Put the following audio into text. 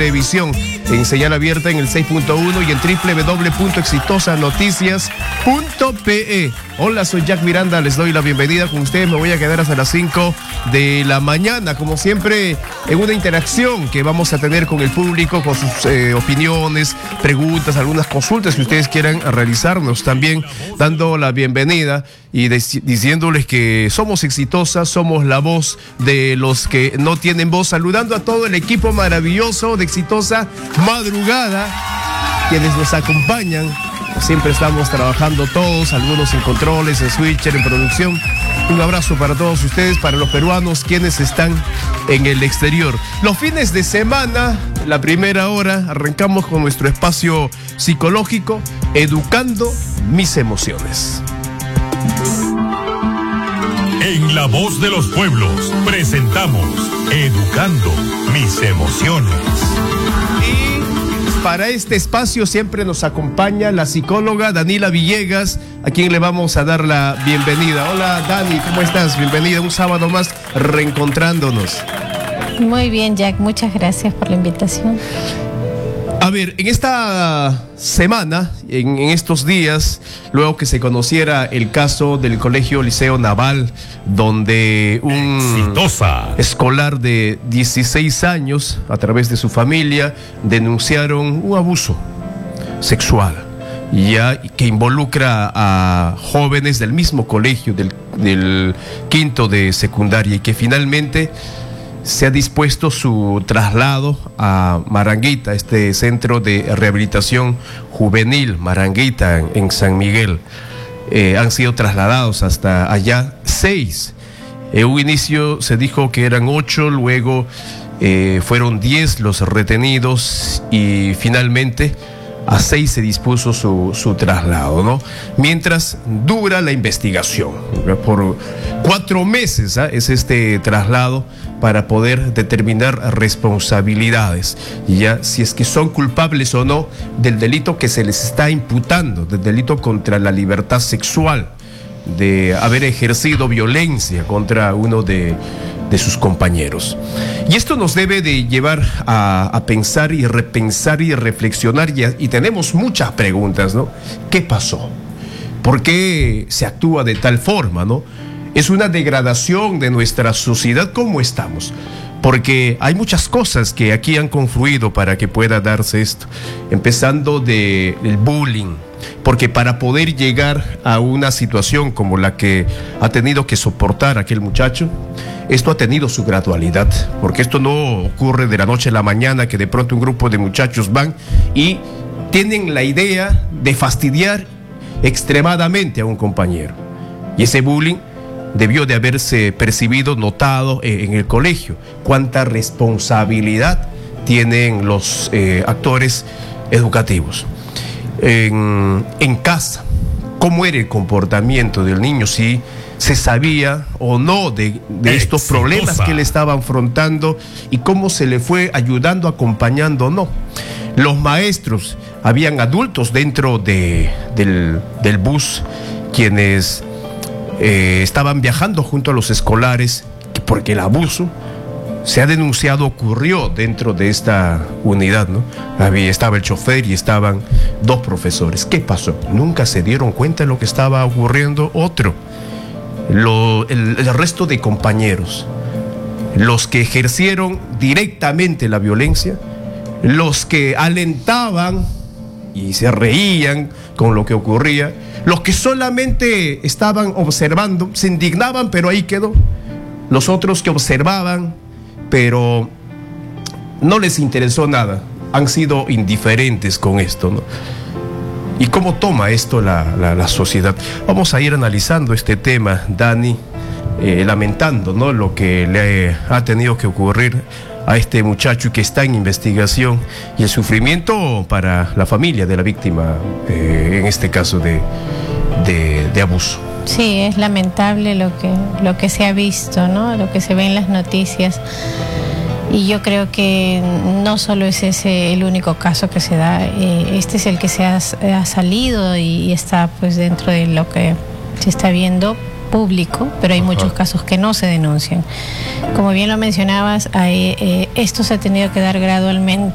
Televisión en señal abierta en el 6.1 y en www.exitosanoticias.pe. Hola, soy Jack Miranda, les doy la bienvenida con ustedes. Me voy a quedar hasta las 5 de la mañana, como siempre, en una interacción que vamos a tener con el público, con sus opiniones, preguntas, algunas consultas que ustedes quieran realizarnos. También dando la bienvenida y diciéndoles que somos exitosas, somos la voz de los que no tienen voz, saludando a todo el equipo maravilloso de Exitosa Madrugada, quienes nos acompañan. Siempre estamos trabajando todos, algunos en controles, en switcher, en producción. Un abrazo para todos ustedes, para los peruanos quienes están en el exterior. Los fines de semana, la primera hora, arrancamos con nuestro espacio psicológico, Educando Mis Emociones. En La Voz de los Pueblos presentamos Educando Mis Emociones. Y para este espacio siempre nos acompaña la psicóloga Danila Villegas, a quien le vamos a dar la bienvenida. Hola Dani, ¿cómo estás? Bienvenida un sábado más reencontrándonos. Muy bien, Jack, muchas gracias por la invitación. A ver, en esta semana, en estos días, luego que se conociera el caso del Colegio Liceo Naval, donde un escolar de 16 años, a través de su familia, denunciaron un abuso sexual, ya que involucra a jóvenes del mismo colegio, del quinto de secundaria, y que finalmente se ha dispuesto su traslado a Maranguita, este centro de rehabilitación juvenil, Maranguita, en San Miguel. Han sido trasladados hasta allá 6. En un inicio se dijo que eran 8, luego fueron 10 los retenidos y finalmente a 6 se dispuso su traslado, ¿no? Mientras dura la investigación. Por 4 meses es este traslado para poder determinar responsabilidades, ya si es que son culpables o no del delito que se les está imputando, del delito contra la libertad sexual, de haber ejercido violencia contra uno de sus compañeros. Y esto nos debe de llevar a pensar y repensar y reflexionar, y tenemos muchas preguntas, ¿no? ¿Qué pasó? ¿Por qué se actúa de tal forma, no? Es una degradación de nuestra sociedad. ¿Cómo estamos? Porque hay muchas cosas que aquí han confluido para que pueda darse esto, empezando del bullying, porque para poder llegar a una situación como la que ha tenido que soportar aquel muchacho, esto ha tenido su gradualidad, porque esto no ocurre de la noche a la mañana, que de pronto un grupo de muchachos van y tienen la idea de fastidiar extremadamente a un compañero. Y ese bullying debió de haberse percibido, notado en el colegio. ¿Cuánta responsabilidad tienen los actores educativos? En casa, ¿cómo era el comportamiento del niño? Si se sabía o no de estos problemas que le estaba afrontando y cómo se le fue ayudando, acompañando o no. Los maestros, habían adultos dentro del bus quienes estaban viajando junto a los escolares, porque el abuso se ha denunciado, ocurrió dentro de esta unidad, ¿no? Estaba el chofer y estaban 2 profesores. ¿Qué pasó? Nunca se dieron cuenta de lo que estaba ocurriendo. Otro, el resto de compañeros, los que ejercieron directamente la violencia, los que alentaban y se reían con lo que ocurría, los que solamente estaban observando, se indignaban, pero ahí quedó. Los otros que observaban, pero no les interesó nada, han sido indiferentes con esto, ¿no? ¿Y cómo toma esto la sociedad? Vamos a ir analizando este tema, Dani, lamentando, ¿no?, lo que le ha tenido que ocurrir a este muchacho que está en investigación, y el sufrimiento para la familia de la víctima, en este caso de abuso. Sí, es lamentable lo que se ha visto, ¿no? Lo que se ve en las noticias. Y yo creo que no solo es ese el único caso que se da, este es el que se ha salido y está pues dentro de lo que se está viendo público, pero hay muchos casos que no se denuncian. Como bien lo mencionabas, esto se ha tenido que dar gradualmente.